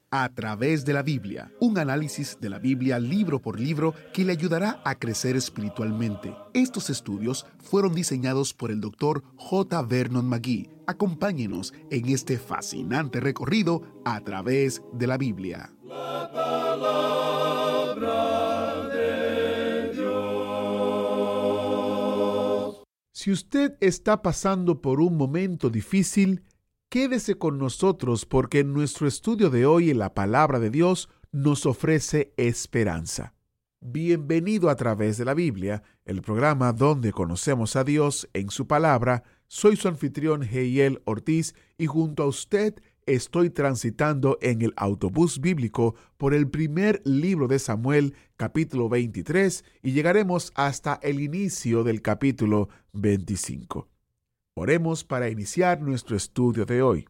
A través de la Biblia, un análisis de la Biblia libro por libro que le ayudará a crecer espiritualmente. Estos estudios fueron diseñados por el Dr. J. Vernon McGee. Acompáñenos en este fascinante recorrido a través de la Biblia. La palabra de Dios. Si usted está pasando por un momento difícil, quédese con nosotros porque en nuestro estudio de hoy la palabra de Dios nos ofrece esperanza. Bienvenido a través de la Biblia, el programa donde conocemos a Dios en su palabra. Soy su anfitrión Heiel Ortiz y junto a usted estoy transitando en el autobús bíblico por el primer libro de Samuel, capítulo 23, y llegaremos hasta el inicio del capítulo 25. Oremos para iniciar nuestro estudio de hoy.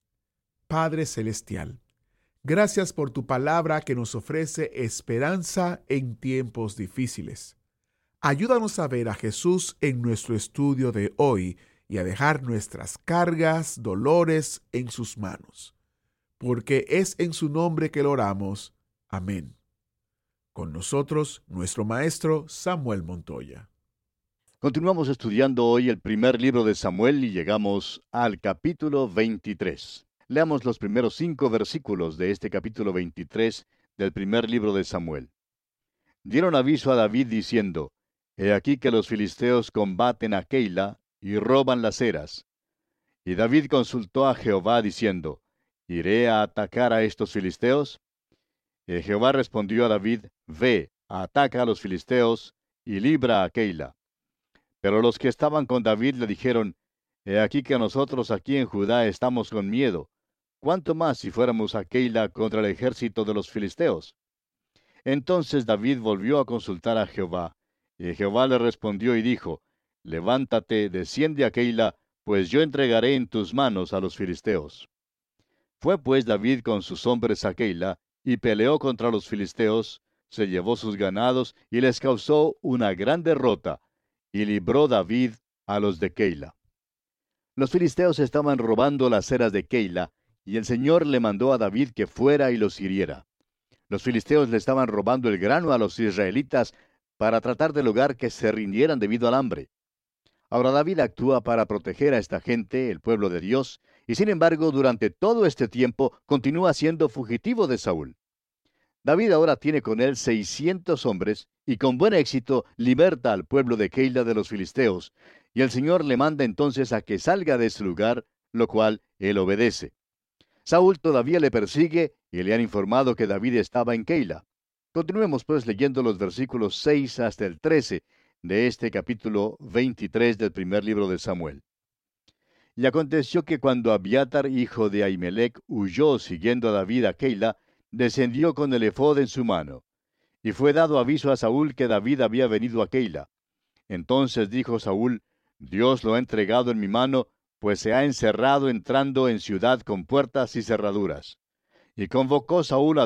Padre Celestial, gracias por tu palabra que nos ofrece esperanza en tiempos difíciles. Ayúdanos a ver a Jesús en nuestro estudio de hoy y a dejar nuestras cargas, dolores en sus manos, porque es en su nombre que lo oramos. Amén. Con nosotros, nuestro maestro Samuel Montoya. Continuamos estudiando hoy el primer libro de Samuel y llegamos al capítulo 23. Leamos los primeros 5 versículos de este capítulo 23 del primer libro de Samuel. Dieron aviso a David diciendo: He aquí que los filisteos combaten a Keila y roban las eras. Y David consultó a Jehová diciendo: ¿Iré a atacar a estos filisteos? Y Jehová respondió a David: Ve, ataca a los filisteos y libra a Keila. Pero los que estaban con David le dijeron: He aquí que nosotros aquí en Judá estamos con miedo. ¿Cuánto más si fuéramos a Keila contra el ejército de los filisteos? Entonces David volvió a consultar a Jehová, y Jehová le respondió y dijo: Levántate, desciende a Keila, pues yo entregaré en tus manos a los filisteos. Fue pues David con sus hombres a Keila, y peleó contra los filisteos, se llevó sus ganados, y les causó una gran derrota, y libró David a los de Keila. Los filisteos estaban robando las eras de Keila, y el Señor le mandó a David que fuera y los hiriera. Los filisteos le estaban robando el grano a los israelitas para tratar de lograr que se rindieran debido al hambre. Ahora David actúa para proteger a esta gente, el pueblo de Dios, y sin embargo durante todo este tiempo continúa siendo fugitivo de Saúl. David ahora tiene con él 600 hombres y con buen éxito liberta al pueblo de Keila de los filisteos, y el Señor le manda entonces a que salga de ese lugar, lo cual él obedece. Saúl todavía le persigue y le han informado que David estaba en Keila. Continuemos pues leyendo los versículos 6 hasta el 13 de este capítulo 23 del primer libro de Samuel. Y aconteció que cuando Abiatar, hijo de Ahimelech, huyó siguiendo a David a Keila, descendió con el efod en su mano. Y fue dado aviso a Saúl que David había venido a Keila. Entonces dijo Saúl: Dios lo ha entregado en mi mano, pues se ha encerrado entrando en ciudad con puertas y cerraduras. Y convocó Saúl a